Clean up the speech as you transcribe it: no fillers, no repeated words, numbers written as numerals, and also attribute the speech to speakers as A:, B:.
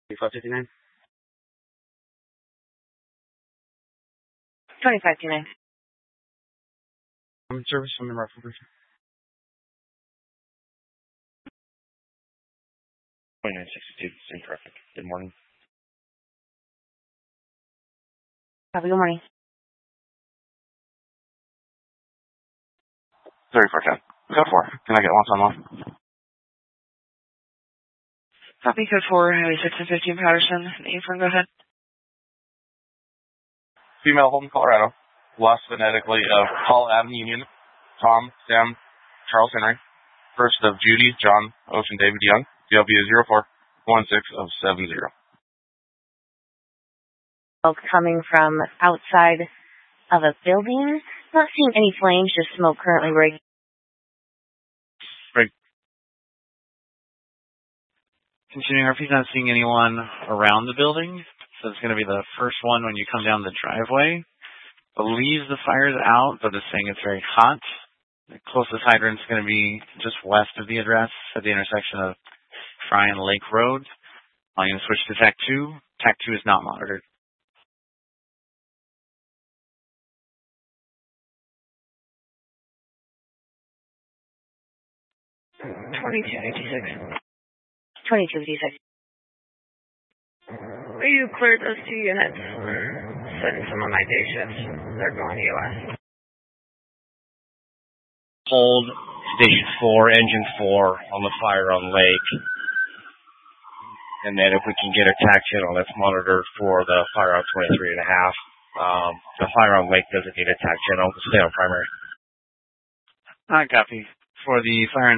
A: 2559.
B: 2529.
A: Service from the rifle person.
C: 2962, same traffic. Good morning.
B: Have a good morning.
C: 3410. Code 4. Can I get one on one?
B: Copy code 4, Highway 6 and 15 Patterson. Name from, go ahead.
C: Female Holden, Colorado. Lost phonetically of Paul Adam Union, Tom, Sam, Charles Henry. First of Judy, John, Ocean, David Young. DW041670.
B: Coming from outside of a building. Not seeing any flames, just smoke currently breaking.
A: Continuing, RP's not seeing anyone around the building, so it's going to be the first one when you come down the driveway. Believes the fire's out, but is saying it's very hot. The closest hydrant's going to be just west of the address at the intersection of Fry and Lake Road. I'm going to switch to TAC 2. TAC 2 is not monitored.
B: 2256. 2256. You cleared those 2 units. Sending some of my day shifts. They're going to US.
D: Hold Station 4, Engine 4 on the fire on Lake. And then if we can get a TAC channel that's monitored for the fire on 23.5. The fire on Lake doesn't need a TAC channel. We'll stay on primary.
A: Copy. For the fire